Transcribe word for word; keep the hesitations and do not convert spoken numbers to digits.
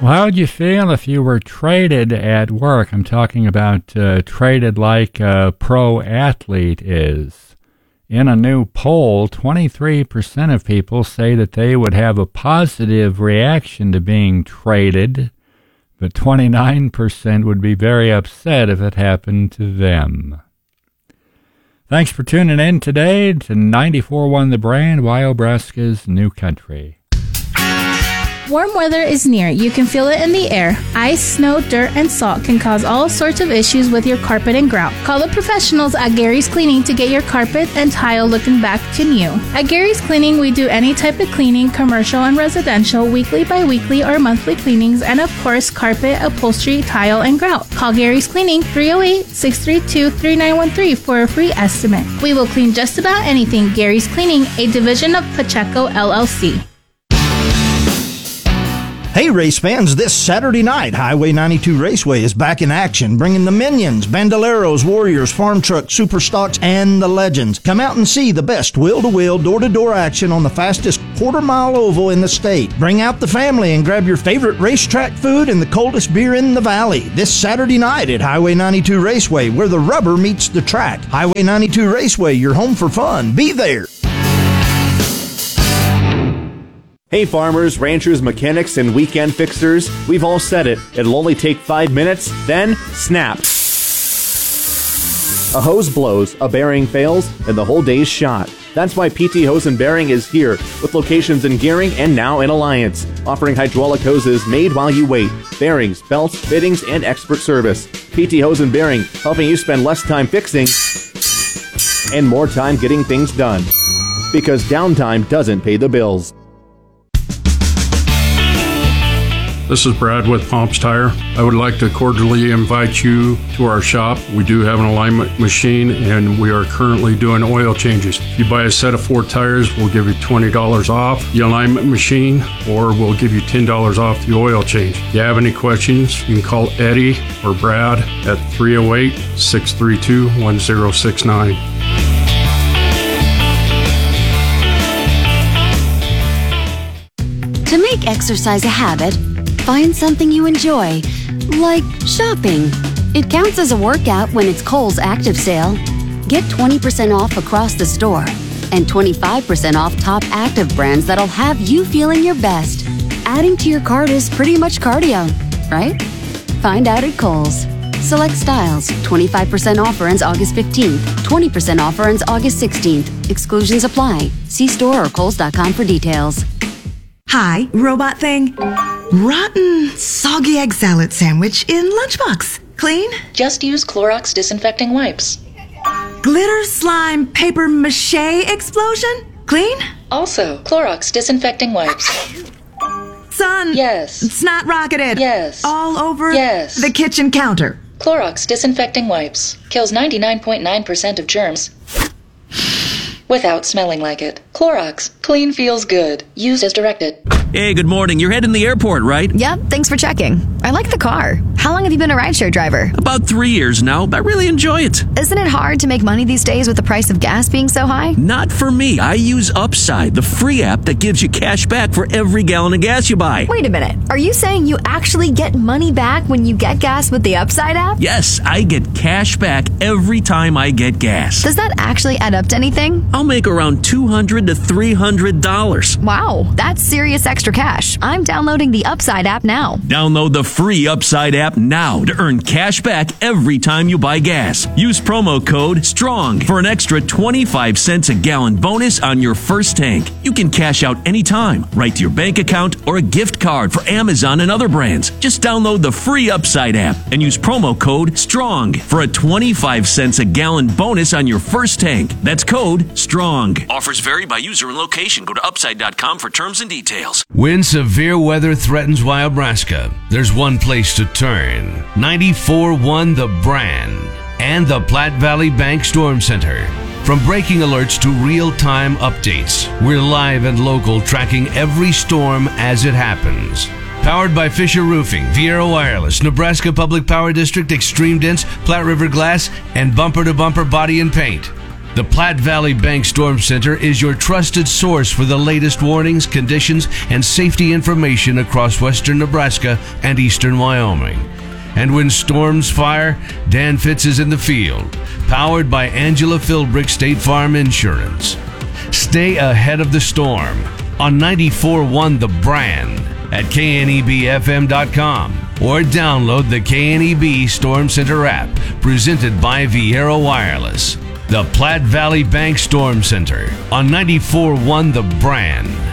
Well, how would you feel if you were traded at work? I'm talking about uh, traded like a pro athlete is. In a new poll, twenty-three percent of people say that they would have a positive reaction to being traded, but twenty-nine percent would be very upset if it happened to them. Thanks for tuning in today to ninety-four point one The Brand, Wyobraska's New Country. Warm weather is near. You can feel it in the air. Ice, snow, dirt, and salt can cause all sorts of issues with your carpet and grout. Call the professionals at Gary's Cleaning to get your carpet and tile looking back to new. At Gary's Cleaning, we do any type of cleaning, commercial and residential, weekly, bi-weekly, or monthly cleanings, and of course, carpet, upholstery, tile, and grout. Call Gary's Cleaning three oh eight, six three two, three nine one three for a free estimate. We will clean just about anything. Gary's Cleaning, a division of Pacheco L L C. Hey race fans, this Saturday night, Highway ninety-two Raceway is back in action, bringing the Minions, Bandoleros, Warriors, Farm Trucks, Super Stocks, and the Legends. Come out and see the best wheel-to-wheel, door-to-door action on the fastest quarter-mile oval in the state. Bring out the family and grab your favorite racetrack food and the coldest beer in the valley. This Saturday night at Highway ninety-two Raceway, where the rubber meets the track. Highway ninety-two Raceway, your home for fun. Be there. Hey farmers, ranchers, mechanics, and weekend fixers, we've all said it. It'll only take five minutes, then snap. A hose blows, a bearing fails, and the whole day's shot. That's why P T Hose and Bearing is here, with locations in Gearing and now in Alliance, offering hydraulic hoses made while you wait, bearings, belts, fittings, and expert service. P T Hose and Bearing, helping you spend less time fixing and more time getting things done. Because downtime doesn't pay the bills. This is Brad with Pomps Tire. I would like to cordially invite you to our shop. We do have an alignment machine, and we are currently doing oil changes. If you buy a set of four tires, we'll give you twenty dollars off the alignment machine, or we'll give you ten dollars off the oil change. If you have any questions, you can call Eddie or Brad at three oh eight, six three two, one oh six nine. To make exercise a habit, find something you enjoy, like shopping. It counts as a workout when it's Kohl's Active Sale. Get twenty percent off across the store and twenty-five percent off top active brands that'll have you feeling your best. Adding to your cart is pretty much cardio, right? Find out at Kohl's. Select styles. twenty-five percent offer ends August fifteenth. twenty percent offer ends August sixteenth. Exclusions apply. See store or kohls dot com for details. Hi, robot thing. Rotten, soggy egg salad sandwich in lunchbox. Clean? Just use Clorox disinfecting wipes. Glitter slime paper mache explosion? Clean? Also, Clorox disinfecting wipes. Son. Yes. Snot rocketed. Yes. All over yes. the kitchen counter. Clorox disinfecting wipes. Kills ninety-nine point nine percent of germs without smelling like it. Clorox. Clean feels good. Used as directed. Hey, good morning. You're heading the airport, right? Yep, thanks for checking. I like the car. How long have you been a rideshare driver? About three years now. I really enjoy it. Isn't it hard to make money these days with the price of gas being so high? Not for me. I use Upside, the free app that gives you cash back for every gallon of gas you buy. Wait a minute. Are you saying you actually get money back when you get gas with the Upside app? Yes, I get cash back every time I get gas. Does that actually add up to anything? I'll make around two hundred to three hundred dollars. Wow, that's serious extra cash. I'm downloading the Upside app now. Download the free Upside app now to earn cash back every time you buy gas. Use promo code STRONG for an extra twenty-five cents a gallon bonus on your first tank. You can cash out anytime, right to your bank account or a gift card for Amazon and other brands. Just download the free Upside app and use promo code STRONG for a twenty-five cents a gallon bonus on your first tank. That's code STRONG. Offers vary by user and location. Go to upside dot com for terms and details. When severe weather threatens Wyobraska, there's one place to turn. ninety-four point one The Brand and the Platte Valley Bank Storm Center. From breaking alerts to real-time updates, we're live and local tracking every storm as it happens. Powered by Fisher Roofing, Viera Wireless, Nebraska Public Power District, Extreme Dense, Platte River Glass, and Bumper to Bumper Body and Paint. The Platte Valley Bank Storm Center is your trusted source for the latest warnings, conditions, and safety information across western Nebraska and eastern Wyoming. And when storms fire, Dan Fitz is in the field, powered by Angela Philbrick State Farm Insurance. Stay ahead of the storm on ninety-four point one The Brand at K N E B F M dot com or download the K N E B Storm Center app presented by Viera Wireless. The Platte Valley Bank Storm Center on ninety-four point one The Brand.